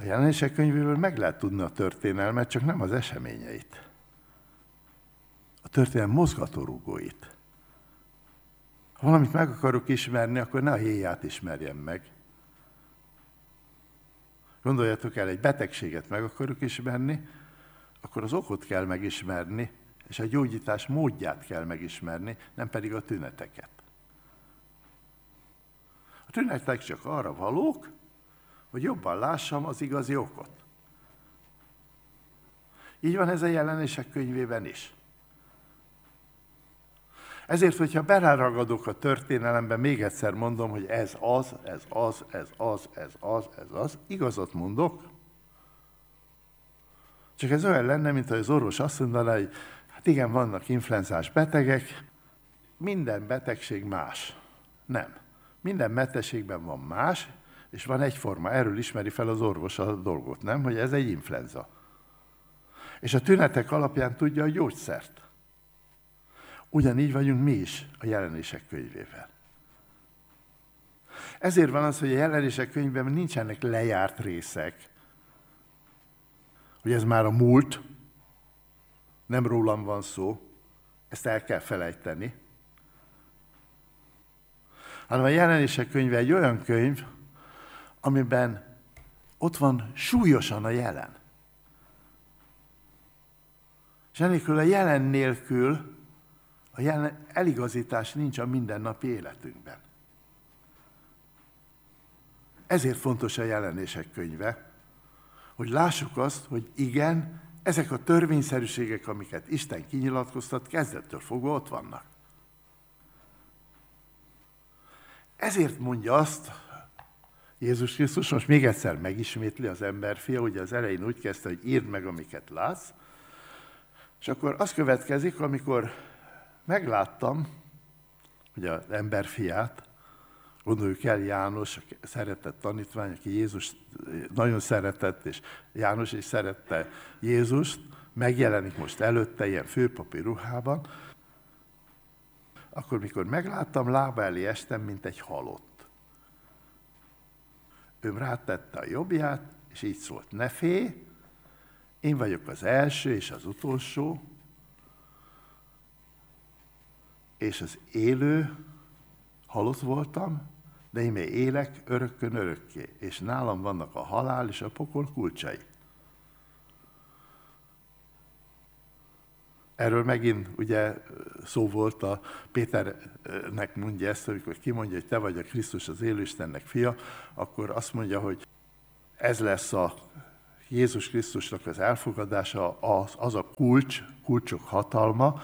A Jelenések könyvéből meg lehet tudni a történelmet, csak nem az eseményeit. A történelem mozgatórugóit. Ha valamit meg akarok ismerni, akkor ne a héját ismerjem meg. Gondoljatok el, egy betegséget meg akarok ismerni, akkor az okot kell megismerni, és a gyógyítás módját kell megismerni, nem pedig a tüneteket. A tünetek csak arra valók, hogy jobban lássam az igazi okot. Így van ez a Jelenések könyvében is. Ezért, hogyha beráragadok a történelemben, még egyszer mondom, hogy ez az, igazat mondok. Csak ez olyan lenne, mint hogy az orvos azt mondaná, hogy hát igen, vannak influenzás betegek, minden betegség más. Nem. Minden betegségben van más, és van egyforma. Erről ismeri fel az orvos a dolgot, nem? Hogy ez egy influenza. És a tünetek alapján tudja a gyógyszert. Ugyanígy vagyunk mi is a Jelenések könyvével. Ezért van az, hogy a Jelenések könyvében nincsenek lejárt részek, hogy ez már a múlt, nem rólam van szó, ezt el kell felejteni. Hanem a Jelenések könyve egy olyan könyv, amiben ott van súlyosan a jelen. És enélkül a jelen nélkül a jelen eligazítás nincs a mindennapi életünkben. Ezért fontos a Jelenések könyve, hogy lássuk azt, hogy igen, ezek a törvényszerűségek, amiket Isten kinyilatkoztat, kezdettől fogva ott vannak. Ezért mondja azt Jézus Krisztus, most még egyszer megismétli az emberfia, ugye az elején úgy kezdte, hogy írd meg, amiket látsz, és akkor az következik, amikor megláttam, hogy az emberfiát, gondoljuk el János, szeretett tanítvány, aki Jézus nagyon szeretett, és János is szerette Jézust, megjelenik most előtte ilyen főpapi ruhában, akkor mikor megláttam, lába elé estem, mint egy halott. Ő rátette a jobbját, és így szólt, ne félj, én vagyok az első és az utolsó, és az élő, halott voltam, de én még élek örökkön örökké, és nálam vannak a halál és a pokol kulcsai. Erről megint ugye szó volt, a Péternek mondja ezt, amikor kimondja, hogy te vagy a Krisztus, az élő Istennek fia, akkor azt mondja, hogy ez lesz a Jézus Krisztusnak az elfogadása, az a kulcsok hatalma,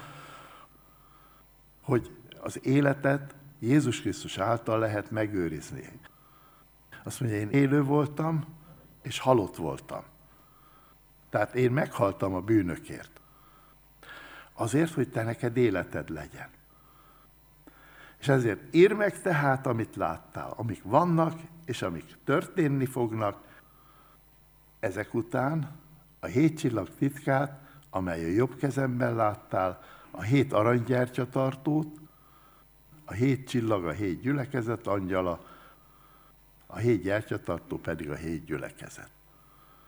hogy az életet Jézus Krisztus által lehet megőrizni. Azt mondja, én élő voltam, és halott voltam. Tehát én meghaltam a bűnökért. Azért, hogy te neked életed legyen. És ezért írd meg tehát, amit láttál, amik vannak, és amik történni fognak, ezek után a 7 csillag titkát, amely a jobb kezemben láttál, a 7 aranygyertyatartót, a 7 csillag, a 7 gyülekezet angyala, a 7 gyertyatartó pedig a 7 gyülekezet.